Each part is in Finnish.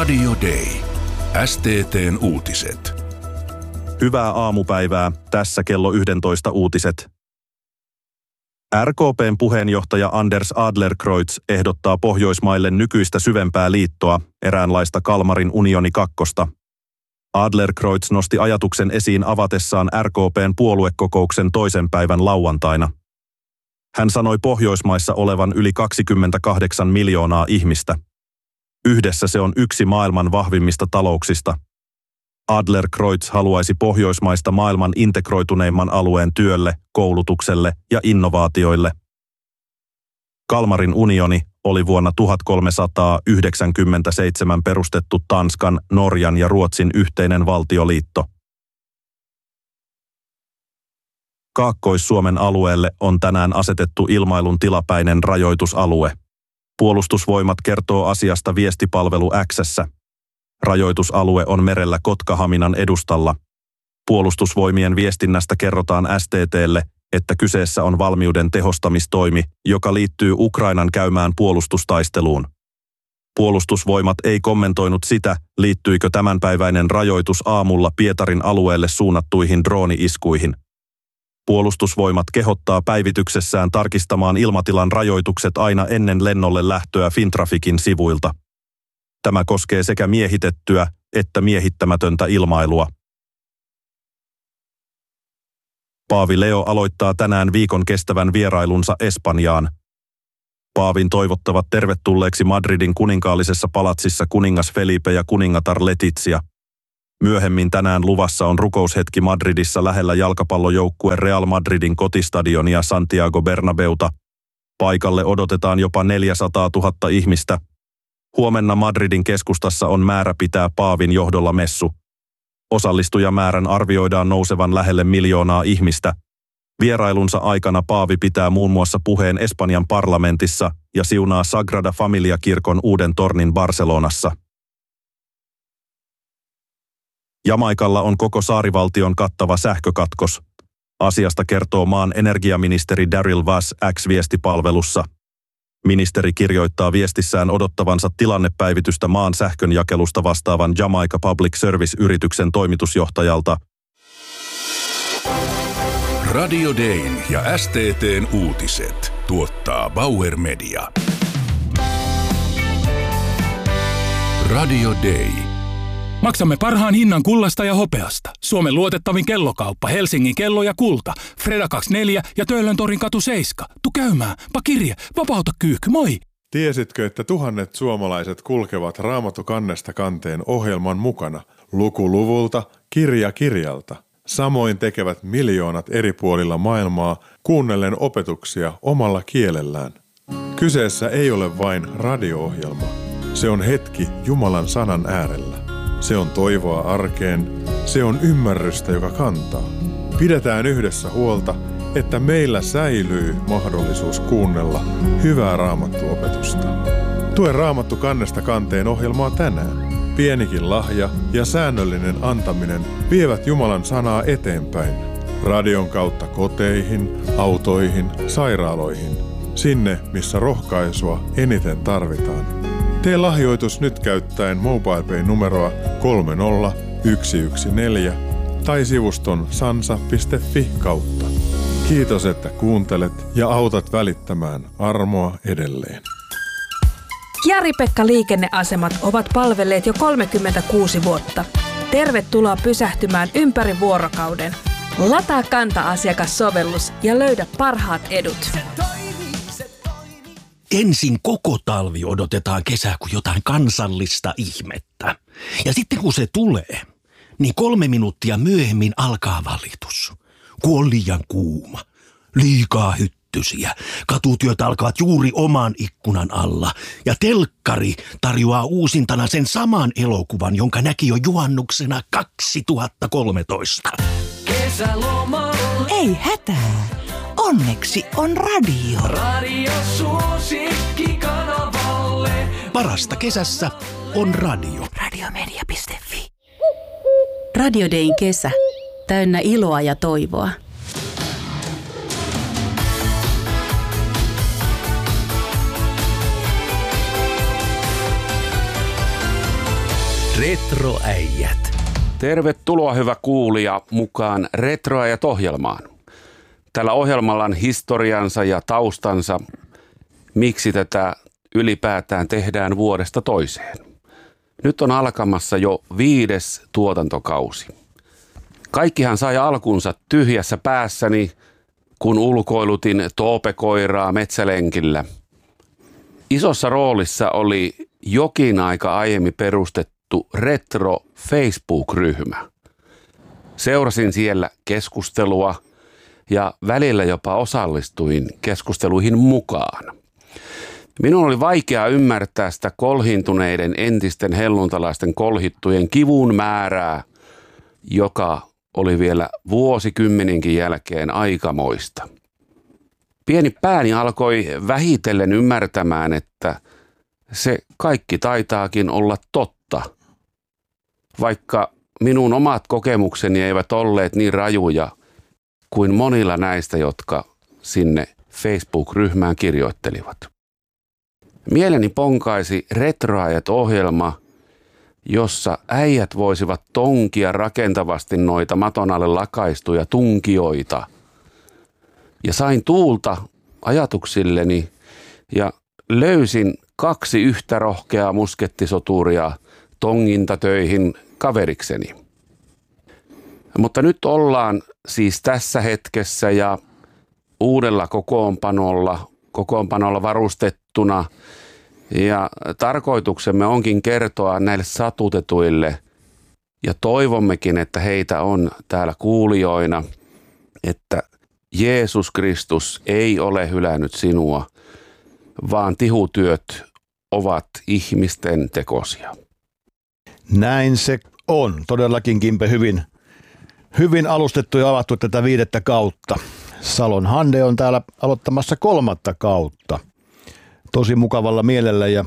Radio Day. STT:n uutiset. Hyvää aamupäivää. Tässä kello 11 uutiset. RKP:n puheenjohtaja Anders Adlercreutz ehdottaa Pohjoismaille nykyistä syvempää liittoa, eräänlaista Kalmarin unioni kakkosta. Adlercreutz nosti ajatuksen esiin avatessaan RKP:n puoluekokouksen toisen päivän lauantaina. Hän sanoi Pohjoismaissa olevan yli 28 miljoonaa ihmistä. Yhdessä se on yksi maailman vahvimmista talouksista. Adlercreutz haluaisi Pohjoismaista maailman integroituneimman alueen työlle, koulutukselle ja innovaatioille. Kalmarin unioni oli vuonna 1397 perustettu Tanskan, Norjan ja Ruotsin yhteinen valtioliitto. Kaakkois-Suomen alueelle on tänään asetettu ilmailun tilapäinen rajoitusalue. Puolustusvoimat kertoo asiasta viestipalvelu X:ssä. Rajoitusalue on merellä Kotkahaminan edustalla. Puolustusvoimien viestinnästä kerrotaan STT:lle, että kyseessä on valmiuden tehostamistoimi, joka liittyy Ukrainan käymään puolustustaisteluun. Puolustusvoimat ei kommentoinut sitä, liittyykö tämänpäiväinen rajoitus aamulla Pietarin alueelle suunnattuihin drooni-iskuihin. Puolustusvoimat kehottaa päivityksessään tarkistamaan ilmatilan rajoitukset aina ennen lennolle lähtöä Fintraficin sivuilta. Tämä koskee sekä miehitettyä että miehittämätöntä ilmailua. Paavi Leo aloittaa tänään viikon kestävän vierailunsa Espanjaan. Paavin toivottavat tervetulleeksi Madridin kuninkaallisessa palatsissa kuningas Felipe ja kuningatar Letizia. Myöhemmin tänään luvassa on rukoushetki Madridissa lähellä jalkapallojoukkue Real Madridin kotistadionia Santiago Bernabeuta. Paikalle odotetaan jopa 400 000 ihmistä. Huomenna Madridin keskustassa on määrä pitää Paavin johdolla messu. Osallistujamäärän arvioidaan nousevan lähelle 1 miljoonaa ihmistä. Vierailunsa aikana Paavi pitää muun muassa puheen Espanjan parlamentissa ja siunaa Sagrada Familia-kirkon uuden tornin Barcelonassa. Jamaikalla on koko saarivaltion kattava sähkökatkos. Asiasta kertoo maan energiaministeri Daryl Vass X-viestipalvelussa. Ministeri kirjoittaa viestissään odottavansa tilannepäivitystä maan sähkönjakelusta vastaavan Jamaica Public Service-yrityksen toimitusjohtajalta. Radio Dayn ja STT:n uutiset tuottaa Bauer Media. Radio Day. Maksamme parhaan hinnan kullasta ja hopeasta. Suomen luotettavin kellokauppa, Helsingin kello ja kulta. Freda 24 ja Töölöntorin katu 7. Tu käymään, pakirje, vapauta kyykky, moi! Tiesitkö, että tuhannet suomalaiset kulkevat Raamattu kannesta kanteen ohjelman mukana, luku luvulta, kirja kirjalta? Samoin tekevät miljoonat eri puolilla maailmaa kuunnellen opetuksia omalla kielellään. Kyseessä ei ole vain radio-ohjelma. Se on hetki Jumalan sanan äärellä. Se on toivoa arkeen, se on ymmärrystä, joka kantaa. Pidetään yhdessä huolta, että meillä säilyy mahdollisuus kuunnella hyvää raamattuopetusta. Tue Raamattu kannesta kanteen ohjelmaa tänään. Pienikin lahja ja säännöllinen antaminen vievät Jumalan sanaa eteenpäin. Radion kautta koteihin, autoihin, sairaaloihin. Sinne, missä rohkaisua eniten tarvitaan. Tee lahjoitus nyt käyttäen MobilePay-numeroa 30114 tai sivuston sansa.fi kautta. Kiitos, että kuuntelet ja autat välittämään armoa edelleen. Jari-Pekka Liikenneasemat ovat palvelleet jo 36 vuotta. Tervetuloa pysähtymään ympäri vuorokauden. Lataa Kanta-asiakassovellus ja löydä parhaat edut. Ensin koko talvi odotetaan kesää kuin jotain kansallista ihmettä. Ja sitten kun se tulee, niin 3 minuuttia myöhemmin alkaa valitus. Kun on liian kuuma, liikaa hyttysiä, katutyöt alkavat juuri oman ikkunan alla. Ja telkkari tarjoaa uusintana sen saman elokuvan, jonka näki jo juhannuksena 2013. Kesälomalla. Ei hätää. Onneksi on radio. Radio suosikkikanavalle. Parasta kesässä on radio. Radiomedia.fi. Radio Dayn kesä. Täynnä iloa ja toivoa. Retroäijät. Tervetuloa hyvä kuulija mukaan Retroäijät-ohjelmaan. Tällä ohjelmalla on historiansa ja taustansa, miksi tätä ylipäätään tehdään vuodesta toiseen. Nyt on alkamassa jo 5. tuotantokausi. Kaikkihan sai alkunsa tyhjässä päässäni, kun ulkoilutin toopekoiraa metsälenkillä. Isossa roolissa oli jokin aika aiemmin perustettu Retro Facebook-ryhmä. Seurasin siellä keskustelua ja välillä jopa osallistuin keskusteluihin mukaan. Minun oli vaikea ymmärtää sitä kolhintuneiden entisten helluntalaisten kolhittujen kivun määrää, joka oli vielä vuosikymmeninkin jälkeen aikamoista. Pieni pääni alkoi vähitellen ymmärtämään, että se kaikki taitaakin olla totta, vaikka minun omat kokemukseni eivät olleet niin rajuja kuin monilla näistä, jotka sinne Facebook-ryhmään kirjoittelivat. Mieleni ponkaisi Retroäijät-ohjelma, jossa äijät voisivat tonkia rakentavasti noita maton alle lakaistuja tunkijoita. Ja sain tuulta ajatuksilleni ja löysin 2 yhtä rohkeaa muskettisoturia tongintatöihin kaverikseni. Mutta nyt ollaan siis tässä hetkessä ja uudella kokoonpanolla varustettuna. Ja tarkoituksemme onkin kertoa näille satutetuille ja toivommekin, että heitä on täällä kuulijoina, että Jeesus Kristus ei ole hylännyt sinua, vaan tihutyöt ovat ihmisten tekosia. Näin se on. Todellakin, Kimpe, hyvin alustettu ja avattu tätä 5. kautta. Salon Hande on täällä aloittamassa 3. kautta. Tosi mukavalla mielellä ja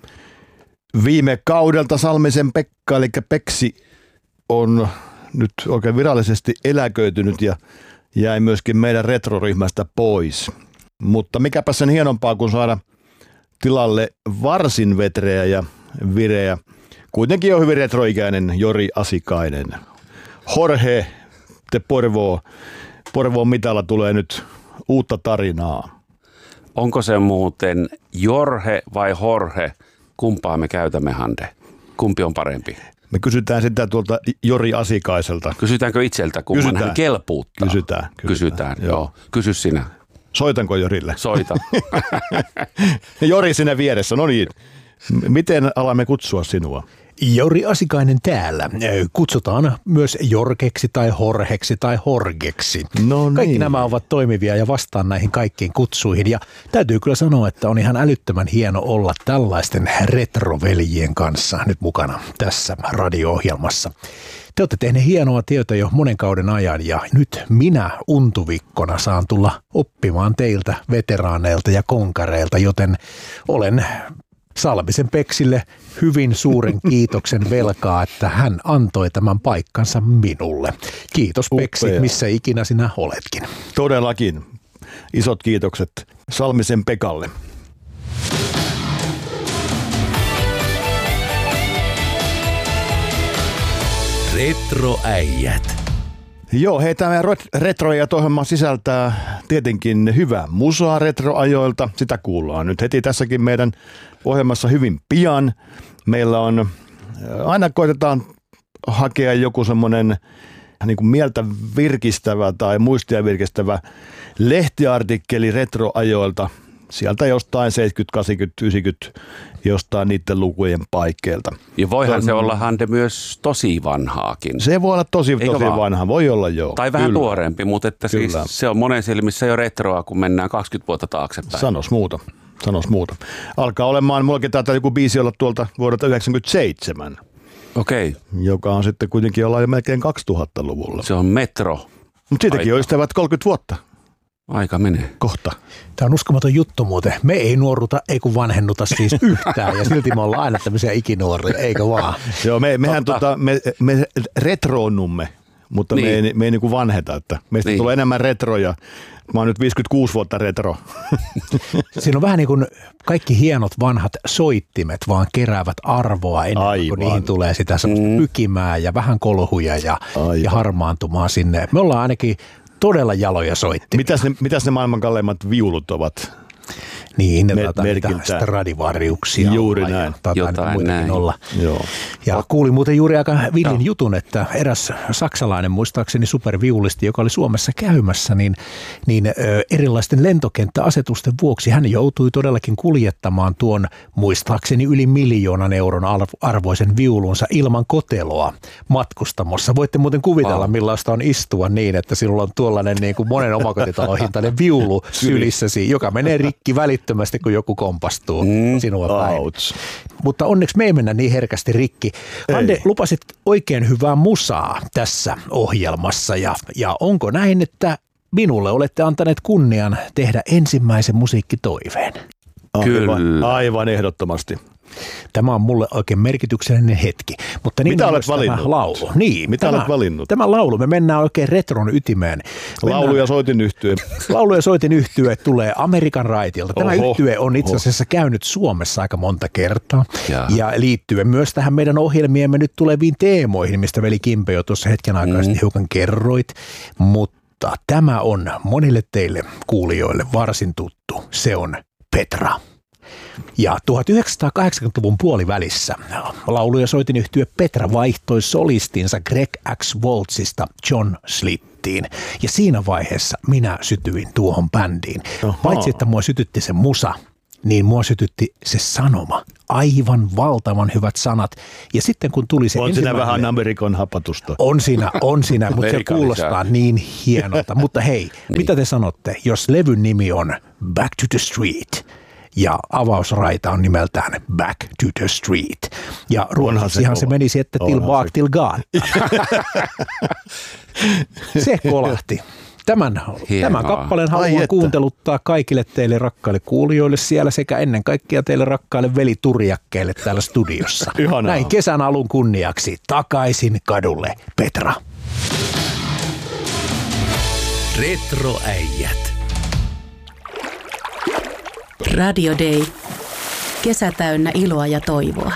viime kaudelta Salmisen Pekka, eli Peksi, on nyt oikein virallisesti eläköitynyt ja jäi myöskin meidän retroryhmästä pois. Mutta mikäpä sen hienompaa kuin saada tilalle varsin vetreä ja vireä, kuitenkin on hyvin retroikäinen Jori Asikainen. Jorge de Porvoon mitalla tulee nyt uutta tarinaa. Onko se muuten Jorge vai Jorge? Kumpaa me käytämme, Hande? Kumpi on parempi? Me kysytään sitä tuolta Jori Asikaiselta. Kysytäänkö itseltä, kumman hän kelpuuttaa? Kysytään, joo. Kysy sinä. Soitanko Jorille? Soita. Jori sinä vieressä, no niin. Miten alamme kutsua sinua? Jori Asikainen täällä. Kutsutaan myös Jorkeksi tai Horheksi tai Horgeksi. No niin. Kaikki nämä ovat toimivia ja vastaan näihin kaikkiin kutsuihin. Ja täytyy kyllä sanoa, että on ihan älyttömän hieno olla tällaisten retroveljien kanssa nyt mukana tässä radio-ohjelmassa. Te olette tehneet hienoa työtä jo monen kauden ajan ja nyt minä untuvikkona saan tulla oppimaan teiltä veteraaneilta ja konkareilta, joten olen Salmisen Peksille hyvin suuren kiitoksen velkaa, että hän antoi tämän paikkansa minulle. Kiitos Peksi, missä ikinä sinä oletkin. Todellakin. Isot kiitokset Salmisen Pekalle. Retroäijät. Joo, hei, tämä Retroäijät-ohjelma sisältää tietenkin hyvää musaa retroajoilta. Sitä kuullaan nyt heti tässäkin meidän ohjelmassa hyvin pian. Meillä on, aina koitetaan hakea joku semmoinen niin kuin mieltä virkistävä tai muistia virkistävä lehtiartikkeli retroajoilta. Sieltä jostain 70, 80, 90, jostain niiden lukujen paikkeilta. Ja voihan se olla, Hande, myös tosi vanhaakin. Se voi olla tosi vanha, voi olla joo. Tai vähän tuoreempi, mutta että siis se on monen silmissä jo retroa, kun mennään 20 vuotta taaksepäin. Sanos muuta. Alkaa olemaan, mullakin taitaa joku biisi olla tuolta vuodelta 1997. Okei. Joka on sitten kuitenkin ollaan jo melkein 2000-luvulla. Se on metro. Mutta siitäkin on ystävät 30 vuotta. Aika menee. Kohta. Tämä on uskomaton juttu muuten. Me ei nuoruta, ei kun vanhennuta siis yhtään ja silti me ollaan aina tämmöisiä ikinuoria, eikö vaan? Joo, mehän me retroonnumme mutta me ei niin kuin vanheta. Että meistä tulee enemmän retroja. Mä oon nyt 56 vuotta retro. Siinä on vähän niin kuin kaikki hienot vanhat soittimet vaan keräävät arvoa ennen kuin niihin tulee sitä semmoista pykimää ja vähän kolhuja ja harmaantumaa sinne. Me ollaan ainakin todella jaloja soittimia. Mitäs ne maailman kalleimmat viulut ovat? Niin, ne Stradivariuksia. Juuri näin. Jotain näin. Olla. Joo. Ja kuulin muuten juuri aika villin jutun, että eräs saksalainen, muistaakseni superviulisti, joka oli Suomessa käymässä, niin erilaisten lentokenttäasetusten vuoksi hän joutui todellakin kuljettamaan tuon muistaakseni yli 1 miljoonan euron arvoisen viulunsa ilman koteloa matkustamossa. Voitte muuten kuvitella, millaista on istua niin, että sinulla on tuollainen niin kuin monen omakotitalohintainen viulu sylissäsi, joka menee rikki välittömästi, kun joku kompastuu sinua päin. Mutta onneksi me ei mennä niin herkästi rikki. Hande, lupasit oikein hyvää musaa tässä ohjelmassa ja onko näin, että minulle olette antaneet kunnian tehdä ensimmäisen musiikkitoiveen? Aivan ehdottomasti. Tämä on mulle oikein merkityksellinen hetki. Mutta mitä olet valinnut? Tämä laulu. Niin, mitä olet valinnut? Tämä laulu, me mennään oikein retron ytimeen. Laulu ja soitin yhtye. Laulu ja soitin yhtye tulee Amerikan raitilta. Tämä yhtye on itse asiassa käynyt Suomessa aika monta kertaa. Ja liittyen myös tähän meidän ohjelmiemme nyt tuleviin teemoihin, mistä veli Kimpe jo tuossa hetken aikaa hiukan kerroit. Mutta tämä on monille teille kuulijoille varsin tuttu. Se on Petra. Ja 1980-luvun puolivälissä laulu- ja soitinyhtye Petra vaihtoi solistinsa Greg X. Waltzista John Slittiin. Ja siinä vaiheessa minä sytyin tuohon bändiin. Paitsi että mua sytytti se musa, niin mua sytytti se sanoma. Aivan valtavan hyvät sanat. Ja sitten kun tuli se on siinä vähän Amerikan hapatusta. On siinä, mutta se kuulostaa niin hienolta. Mutta hei, mitä te sanotte, jos levyn nimi on Back to the Street ja avausraita on nimeltään Back to the Street. Ja ruotsiksihan se menisi, että till bak till gata. Se kolahti. Tämän kappaleen haluan kuunteluttaa kaikille teille rakkaille kuulijoille siellä sekä ennen kaikkea teille rakkaille veliturjakkeille täällä studiossa. Ihanaa. Näin kesän alun kunniaksi takaisin kadulle, Petra. Retroäijät. Radio Day. Kesä täynnä iloa ja toivoa.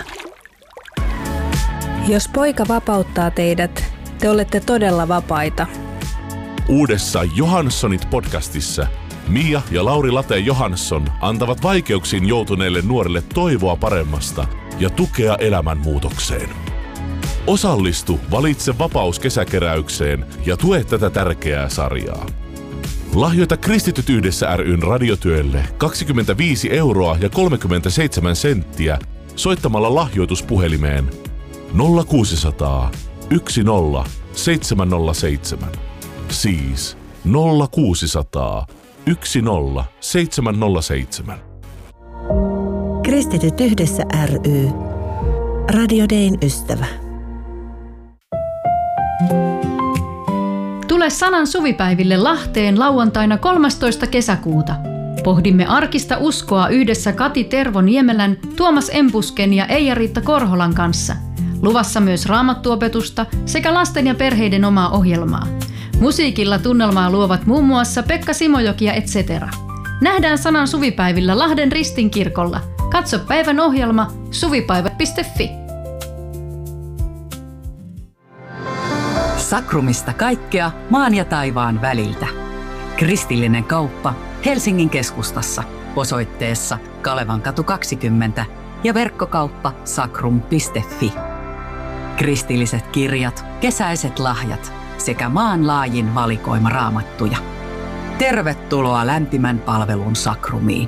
Jos poika vapauttaa teidät, te olette todella vapaita. Uudessa Johanssonit-podcastissa Mia ja Lauri Late Johansson antavat vaikeuksiin joutuneille nuorille toivoa paremmasta ja tukea elämänmuutokseen. Osallistu Valitse vapaus -kesäkeräykseen ja tue tätä tärkeää sarjaa. Lahjoita Kristityt yhdessä ry:n radiotyölle 25 € ja 37 senttiä soittamalla lahjoituspuhelimeen 0600 10 707. Siis 0600 10 707. Kristityt yhdessä ry. Radio Dayn ystävä. Tule Sanan suvipäiville Lahteen lauantaina 13. kesäkuuta. Pohdimme arkista uskoa yhdessä Kati Tervo-Niemelän, Tuomas Empusken ja Eija-Riitta Korholan kanssa. Luvassa myös raamattuopetusta sekä lasten ja perheiden omaa ohjelmaa. Musiikilla tunnelmaa luovat muun muassa Pekka Simojoki ja etc. Nähdään Sanan suvipäivillä Lahden Ristinkirkolla. Katso päivän ohjelma suvipäivät.fi. Sakrumista kaikkea maan ja taivaan väliltä. Kristillinen kauppa Helsingin keskustassa osoitteessa Kalevankatu 20 ja verkkokauppa sakrum.fi. Kristilliset kirjat, kesäiset lahjat sekä maanlaajin valikoima raamattuja. Tervetuloa lämpimän palvelun Sakrumiin.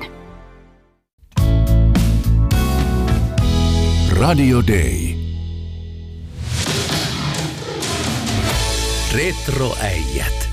Radio Day. Retroäijät.